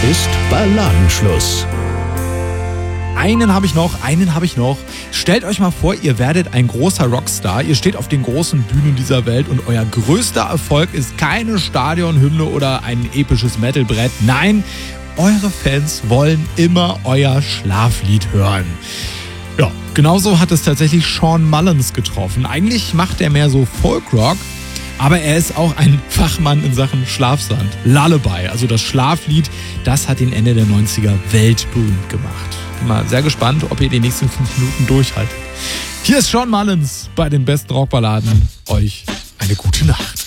ist Balladenschluss. Einen habe ich noch. Stellt euch mal vor, ihr werdet ein großer Rockstar. Ihr steht auf den großen Bühnen dieser Welt und euer größter Erfolg ist keine Stadionhymne oder ein episches Metalbrett. Nein, eure Fans wollen immer euer Schlaflied hören. Ja, genauso hat es tatsächlich Shawn Mullins getroffen. Eigentlich macht er mehr so Folkrock, aber er ist auch ein Fachmann in Sachen Schlafsand. Lullaby, also das Schlaflied, das hat ihn Ende der 90er weltberühmt gemacht. Bin mal sehr gespannt, ob ihr die nächsten 5 Minuten durchhaltet. Hier ist Shawn Mullins bei den besten Rockballaden. Euch eine gute Nacht.